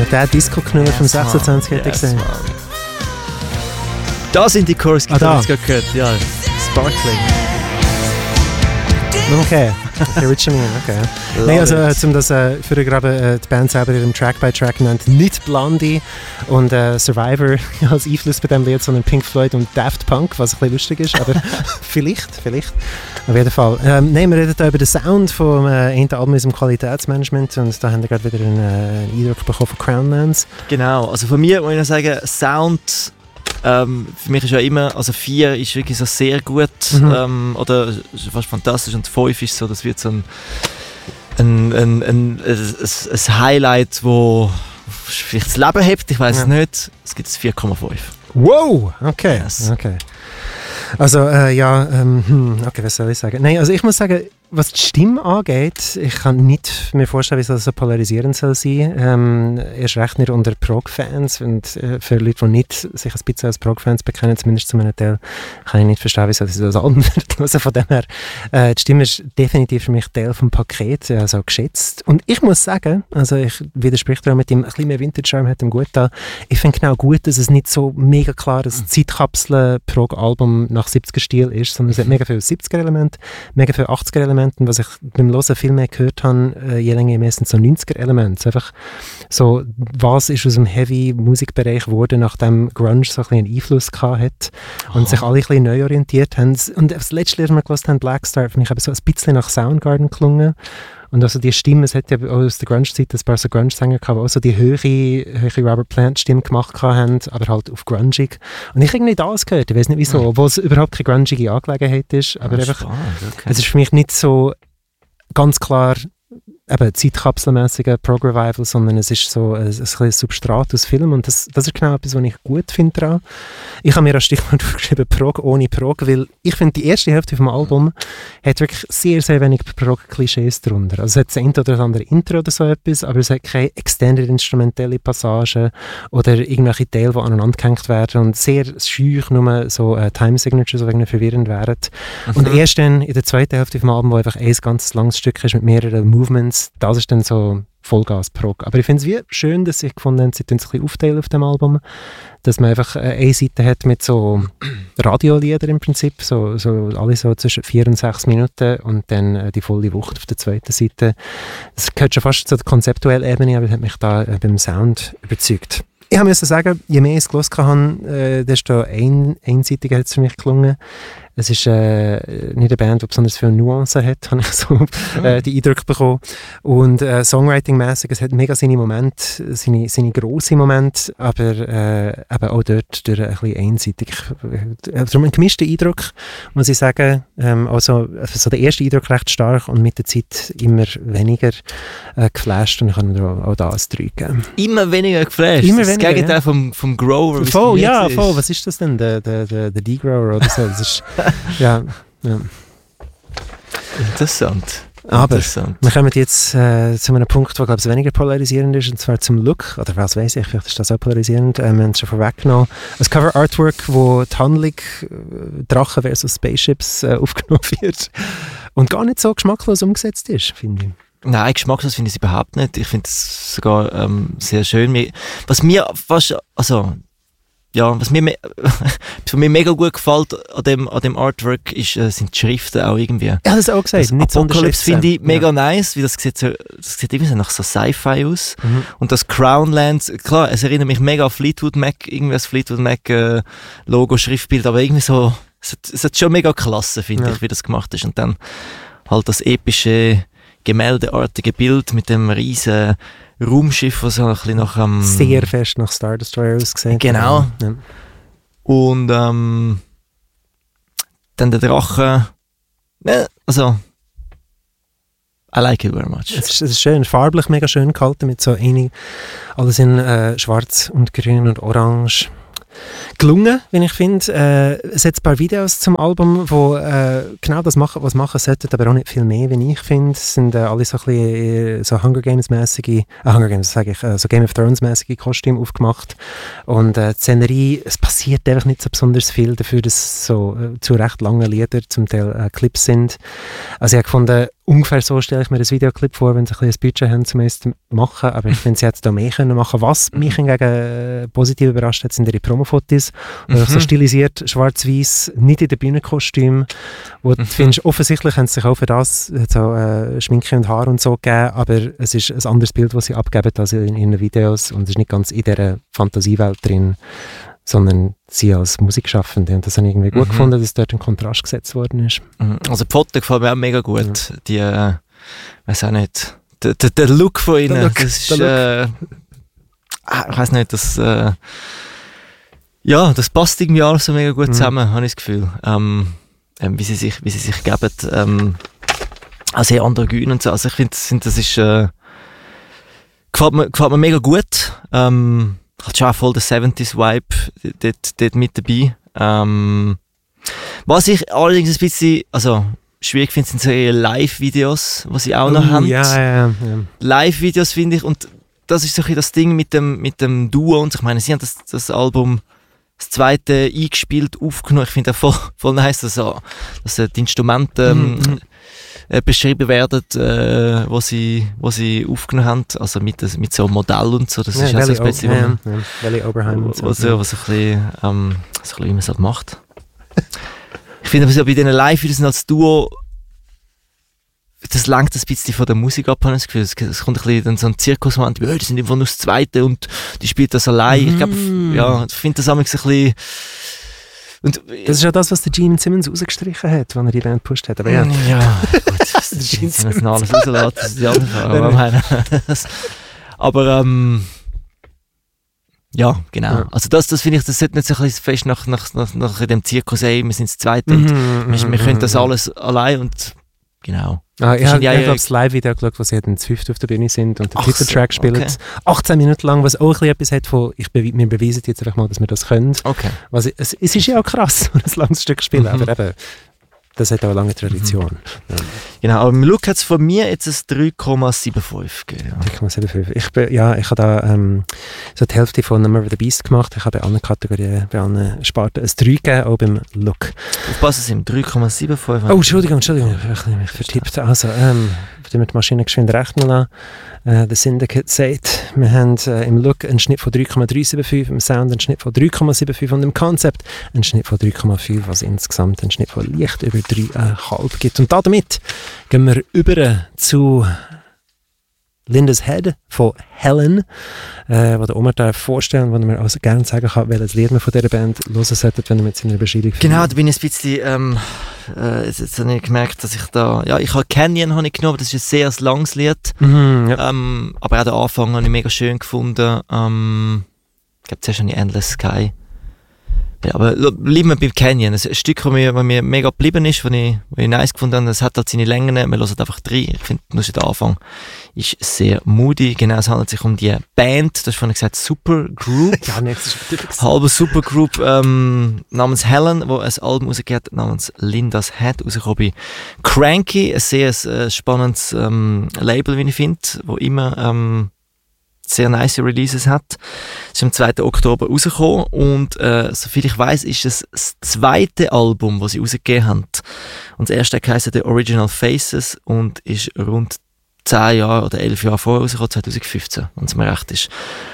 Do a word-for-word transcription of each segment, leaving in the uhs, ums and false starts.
der Disco-Knüller vom sechsundzwanzig hätte ich yes, gesehen. Man. Da sind die Chorus, die ah, da. ich jetzt gehört. Ja, Sparkling. Okay, okay, Richard Mean, okay. Nein, also äh, zum das äh, für gerade äh, die Band selber ihrem Track by Track nennt, nicht Blondie und äh, Survivor als Einfluss bei dem Lied, sondern Pink Floyd und Daft Punk, was ein bisschen lustig ist, aber vielleicht, vielleicht. Auf jeden Fall. Ähm, nein, wir reden da über den Sound vom äh, einen Album ist im Qualitätsmanagement und da haben wir gerade wieder einen, äh, einen Eindruck bekommen von Crownlands. Genau, also von mir muss ich noch sagen, Sound. Ähm, für mich ist ja immer, also vier ist wirklich so sehr gut mhm. ähm, oder fast fantastisch und fünf ist so, das wird so ein, ein, ein, ein, ein, ein Highlight, wo vielleicht das Leben hebt, ich weiß es ja. nicht, es gibt vier Komma fünf. Wow, okay, yes. okay. Also äh, ja, ähm, okay, was soll ich sagen? Nein, also ich muss sagen, was die Stimme angeht, ich kann nicht mir vorstellen, wie es so polarisierend soll sein. Ähm, erst recht nicht unter Prog-Fans und äh, für Leute, die nicht sich ein bisschen als Prog-Fans bekennen, zumindest zu einem Teil, kann ich nicht verstehen, wieso sie das Album hören. Von dem her, äh, die Stimme ist definitiv für mich Teil vom Paket, also geschätzt. Und ich muss sagen, also ich widerspreche da mit dem, ein bisschen mehr Vintage-Charme hat ihm gut da. Ich finde genau gut, dass es nicht so mega klar ein Zeitkapsel-Prog-Album nach siebziger-Stil ist, sondern es hat mega viele siebziger-Elemente, mega viele achtziger-Elemente, was ich beim Hören viel mehr gehört habe, äh, je länger, je mehr sind so neunziger-Elemente. Einfach so, was ist aus dem Heavy-Musikbereich geworden, nachdem Grunge so ein bisschen einen Einfluss gehabt hat und oh. sich alle ein bisschen neu orientiert haben. Und das letzte, was wir gehört haben, Blackstar, finde ich eben so ein bisschen nach Soundgarden gelungen. Und also die Stimme, es hat ja auch aus der Grunge-Zeit ein paar so Grunge-Sänger gehabt, die auch so die höhere, höhere Robert Plant-Stimme gemacht haben, aber halt auf grungig. Und ich habe irgendwie das gehört, ich weiß nicht wieso, obwohl es überhaupt keine grungige Angelegenheit ist, aber einfach, spannend, okay. Es ist für mich nicht so ganz klar eben zeitkapselmäßiger Prog-Revival, sondern es ist so ein, ein Substrat aus Film und das, das ist genau etwas, was ich gut finde daran. Ich habe mir als Stichwort geschrieben Prog ohne Prog, weil ich finde, die erste Hälfte vom Album hat wirklich sehr, sehr wenig Prog-Klischees darunter. Also es hat das eine oder das andere Intro oder so etwas, aber es hat keine extended instrumentelle Passagen oder irgendwelche Teile, die aneinander gehängt werden und sehr schüch nur so äh, Time-Signatures, die irgendwie verwirrend wären. Mhm. Und erst dann in der zweiten Hälfte vom Album, wo einfach ein ganz langes Stück ist mit mehreren Movements, das ist dann so Vollgas-Prog. Aber ich finde es wie schön, dass sie gefunden haben, sie tun es ein bisschen aufteilen auf dem Album, dass man einfach eine Seite hat mit so Radiolieder im Prinzip, so, so alle so zwischen vier und sechs Minuten und dann äh, die volle Wucht auf der zweiten Seite. Das gehört schon fast zur konzeptuellen Ebene, aber das hat mich da äh, beim Sound überzeugt. Ich muss sagen, je mehr ich es gehört habe, äh, desto ein, einseitiger hat es für mich gelungen. Es ist äh, nicht eine Band, die besonders viele Nuancen hat, habe ich so äh, die Eindrücke bekommen. Und äh, Songwriting-mäßig, es hat mega seine Momente, seine, seine grossen Momente, aber äh, eben auch dort durch ein bisschen einseitig. Darum ein gemischter Eindruck, muss ich sagen. Ähm, also, also der erste Eindruck recht stark und mit der Zeit immer weniger äh, geflasht und ich kann mir auch, auch da ein drei geben. Immer weniger geflasht? Immer das weniger, Gegenteil ja. vom, vom Grower? Voll, ja, voll. Was ist das denn? Der, der, der, der D-Grower oder so? Das ist ja, ja. Interessant. Aber Interessant. wir kommen jetzt äh, zu einem Punkt, der glaube ich weniger polarisierend ist, und zwar zum Look, oder was weiß ich, vielleicht ist das auch polarisierend, äh, wir haben es schon vorweggenommen. Ein Cover-Artwork, wo die Handlung äh, Drachen versus Spaceships äh, aufgenommen wird und gar nicht so geschmacklos umgesetzt ist, finde ich. Nein, geschmacklos finde ich es überhaupt nicht. Ich finde es sogar ähm, sehr schön. Was mir fast, also ja, was mir, me- was mir mega gut gefällt an dem, an dem Artwork ist, äh, sind die Schriften auch irgendwie. Ja, das auch gesagt. Das Apocalypse finde ich mega ja. nice, weil das sieht, so, das sieht irgendwie so nach so Sci-Fi aus. Mhm. Und das Crownlands, klar, es erinnert mich mega an Fleetwood Mac, irgendwie das Fleetwood Mac äh, Logo, Schriftbild, aber irgendwie so, es hat, es hat schon mega klasse, finde ja. ich, wie das gemacht ist. Und dann halt das epische, gemäldeartige Bild mit dem riesen Raumschiff, das so ein bisschen nach ähm, sehr fest nach Star Destroyer ausgesehen. Genau. Ja. Und ähm, dann der Drache. Ne, also I like it very much. Es ist, es ist schön, farblich mega schön gehalten mit so einig, alles in äh, schwarz und grün und orange. Gelungen, wie ich finde. Äh, es hat ein paar Videos zum Album, die äh, genau das machen, was machen sollten, aber auch nicht viel mehr, wie ich finde. Es sind äh, alle so ein bisschen so Hunger Games-mäßige, äh, Hunger Games sage ich, äh, so Game of Thrones-mäßige Kostüme aufgemacht. Und äh, die Szenerie, es passiert einfach nicht so besonders viel dafür, dass so äh, zu recht lange Lieder zum Teil äh, Clips sind. Also ich habe gefunden, ungefähr so stelle ich mir das Videoclip vor, wenn sie ein, ein Budget haben, zum zu machen. Aber ich finde, sie hätten da mehr können machen. Was mich hingegen äh, positiv überrascht hat, sind ihre Promo-Fotos. Mhm. So stilisiert, schwarz-weiß, nicht in den Bühnenkostüm. Wo mhm. du findest, offensichtlich haben sie sich auch für das so, äh, Schminke und Haar und so gegeben, aber es ist ein anderes Bild, das sie abgeben als in ihren Videos und es ist nicht ganz in dieser Fantasiewelt drin, sondern sie als Musikschaffende. Und das habe ich irgendwie gut mhm. gefunden, dass dort ein Kontrast gesetzt worden ist. Also die Fotos gefallen mir auch mega gut. Ja. Die, äh, weiß auch nicht, der, der, der Look von ihnen, Look, das ist, äh, ich weiß nicht, das, äh, ja, das passt irgendwie alles so mega gut mhm. zusammen, habe ich das Gefühl. Ähm, ähm, wie sie sich, wie sie sich geben, ähm, auch sehr androgyn und so. Also ich finde, find, das ist, äh, gefällt mir, gefällt mir mega gut. Ähm, hat schon auch voll den siebziger-Vibe dort, dort mit dabei. Ähm, was ich allerdings ein bisschen, also schwierig finde, sind so ihre Live-Videos, die sie auch noch uh, haben. Ja, ja, ja. Live-Videos finde ich, und das ist so ein bisschen das Ding mit dem, mit dem Duo. Und ich meine, sie haben das, das Album, das zweite eingespielt, aufgenommen. Ich finde auch voll, voll nice, dass, dass die Instrumente ähm, mm-hmm. äh, beschrieben werden, äh, wo sie, wo sie aufgenommen haben. Also mit, mit so einem Modell und so. Das ja, ist auch so ein bisschen, ja, ja. Valley Oberheim und so. Was so, was so ein bisschen, ähm, so ein bisschen, wie man es halt macht. Ich finde aber so bei diesen Live-Videos als Duo, das lenkt ein bisschen von der Musik ab, habe ich das Gefühl. Es, es kommt ein bisschen dann so ein Zirkusmoment, oh, die sind einfach nur das Zweite und die spielt das allein. Mm. Ich glaube, ja, ich finde das ein bisschen... Und, das ist ja das, was der Gene Simmons rausgestrichen hat, als er die Band gepusht hat. Aber ja, ja gut, das ist Gene Simmons alles rauslässt, das ist die andere Frage. Aber ähm, ja, genau. Ja. Also das, das finde ich, das sollte nicht so ein bisschen fest nach, nach, nach, nach dem Zirkus, ey, wir sind das Zweite und mm-hmm, wir, wir können das alles allein und genau. Ah, ich habe hab das Live-Video geschaut, wo sie den Fünften auf der Bühne sind und den Titeltrack so, spielen. Okay. achtzehn Minuten lang, was auch ein bisschen etwas hat von, ich bewe- wir beweisen jetzt einfach mal, dass wir das können. Okay. Was, es, es ist ja auch krass, ein langes Stück spielen, mhm. aber eben, das hat auch eine lange Tradition. Mhm. Ja. Genau, aber im Look hat es von mir jetzt ein drei Komma fünfundsiebzig gegeben. Ja. drei Komma fünfundsiebzig. Ich, bin, ja, ich habe da ähm, so die Hälfte von Number of the Beast gemacht. Ich habe bei anderen Kategorien, bei anderen Sparten ein drei gegeben, auch beim Look. Aufpassen Sie, im drei Komma fünfundsiebzig. Oh, Entschuldigung, Entschuldigung, ich habe mich vertippt. Also, ähm, mit der Maschine geschwind rechnen lassen. Äh, der Syndicate sagt, wir haben äh, im Look einen Schnitt von drei Komma dreihundertfünfundsiebzig, im Sound einen Schnitt von drei Komma fünfundsiebzig und im Concept einen Schnitt von drei Komma fünf, was insgesamt einen Schnitt von leicht über drei Komma fünf gibt. Und damit gehen wir über zu Linda's Head von Helen, äh, wo der Omar darf vorstellen, wo er also gerne sagen kann, welches Lied man von dieser Band hören sollte, wenn er mit seiner Beschreibung Genau, da bin ich ein bisschen, ähm, äh, jetzt, jetzt habe ich gemerkt, dass ich da, ja, ich habe Canyon habe ich genommen, das ist ein sehr langes Lied, mhm, ja. ähm, aber auch den Anfang habe ich mega schön gefunden, ähm, ich glaube, zuerst habe ich Endless Sky. Ja, aber bleiben wir beim Canyon. Ein Stück, das mir, mir mega geblieben ist, das ich, ich nice gefunden habe, das hat halt seine Längen, wir hören einfach rein. Ich finde, nur schon der Anfang ist sehr moody. Genau, es handelt sich um die Band, das hast du vorhin gesagt, Supergroup. Ja, nee, das ist halbe Supergroup ähm, namens Helen, wo ein Album rausgeht namens Linda's Head, rausgekommen bei Cranky, ein sehr äh, spannendes ähm, Label, wie ich finde, wo immer ähm, sehr nice Releases hat. Es ist am zweiten Oktober rausgekommen und äh, soviel ich weiss, ist es das zweite Album, das sie rausgegeben haben. Und das erste heisst The Original Faces und ist rund zehn Jahre oder elf Jahre vorher rausgekommen, zwanzig fünfzehn, wenn es mir recht ist.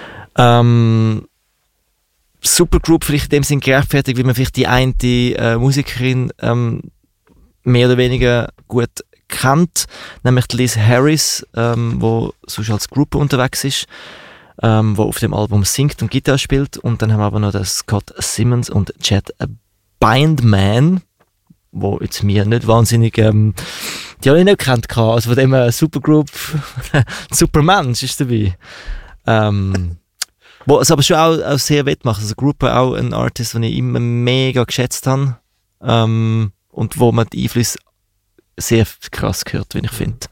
Ähm, Supergroup vielleicht in dem Sinn gerechtfertigt, weil man vielleicht die eine äh, Musikerin ähm, mehr oder weniger gut kennt, nämlich Liz Harris, ähm, wo sonst als Gruppe unterwegs ist, ähm, wo auf dem Album singt und Gitarre spielt. Und dann haben wir aber noch den Scott Simmons und Chad Bindman, wo jetzt mir nicht wahnsinnig, ähm, die habe ich nicht gekannt, also von dem äh, Supergroup Supermensch ist dabei. Ähm, wo es aber schon auch, auch sehr wettmacht. Also Gruppe auch ein Artist, den ich immer mega geschätzt habe, ähm, und wo man die Einflüsse sehr krass gehört, wie ich finde.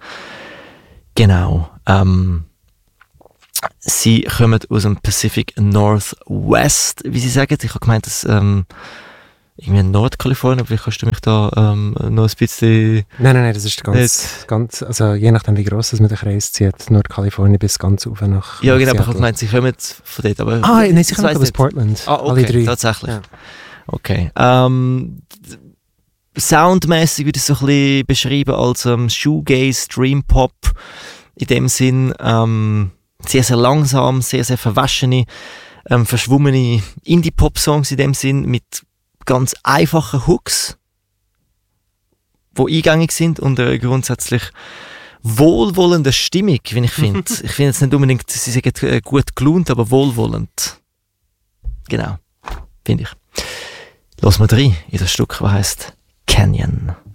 Genau. Ähm, sie kommen aus dem Pacific Northwest, wie sie sagen. Ich habe gemeint, dass ähm, irgendwie Nordkalifornien, vielleicht kannst du mich da ähm, noch ein bisschen... Nein, nein, nein, das ist ganz, ganz, also je nachdem wie gross man den Kreis zieht, Nordkalifornien bis ganz rauf nach Ja, genau, nach aber ich habe gemeint, sie kommen von dort. Aber ah, nein, sie kommen aus Portland. Ah, okay, alle drei. Tatsächlich. Ja. Okay. Ähm, soundmäßig würde ich es so ein bisschen beschreiben als ähm, Shoegaze, Dream Pop. In dem Sinn ähm, sehr, sehr langsam, sehr, sehr verwaschene, ähm, verschwommene Indie-Pop-Songs in dem Sinn mit ganz einfachen Hooks, die eingängig sind und eine grundsätzlich wohlwollende Stimmung, wie ich finde. Ich finde jetzt nicht unbedingt, sie sind gut gelohnt, aber wohlwollend. Genau, finde ich. Lass mal rein in das Stück, das heisst Canyon.